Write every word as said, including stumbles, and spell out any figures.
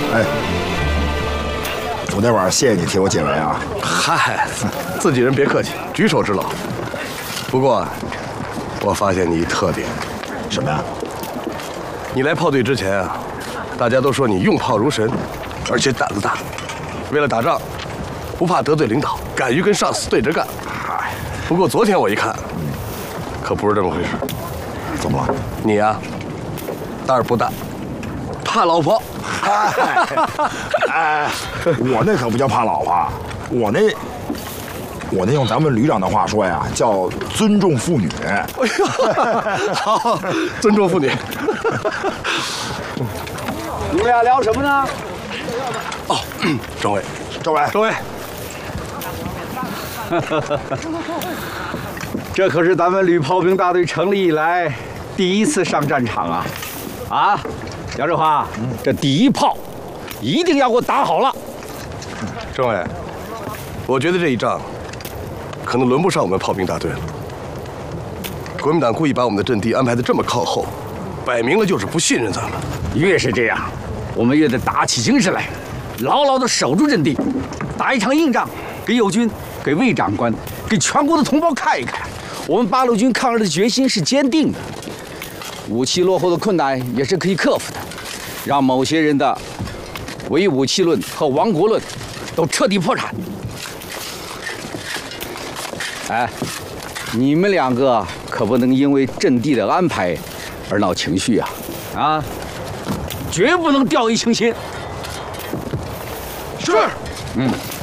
哎，昨天晚上谢谢你替我解围啊。 嗨，自己人别客气，举手之劳。不过，我发现你一特点。 什么呀？ 你来炮队之前啊，大家都说你用炮如神，而且胆子大。为了打仗，不怕得罪领导，敢于跟上司对着干。嗨，不过昨天我一看，可不是这么回事。 怎么了？ 你呀、啊，胆儿不大，怕老婆。 哎，我那可不叫怕老婆，我那，我那用咱们旅长的话说呀，叫尊重妇女。 哎呀，好，尊重妇女。 你们俩聊什么呢？ 哦，政委， 政委， 政委， 这可是咱们旅炮兵大队成立以来第一次上战场啊！啊，杨志华，嗯、这第一炮一定要给我打好了。 政委，我觉得这一仗可能轮不上我们炮兵大队了。国民党故意把我们的阵地安排得这么靠后，摆明了就是不信任咱们。 越是这样，我们越得打起精神来，牢牢地守住阵地，打一场硬仗，给友军、给魏长官、给全国的同胞看一看，我们八路军抗日的决心是坚定的。武器落后的困难也是可以克服的，让某些人的唯武器论和亡国论都彻底破产。哎，你们两个可不能因为阵地的安排而闹情绪啊！啊，绝不能掉以轻心。 是， 嗯。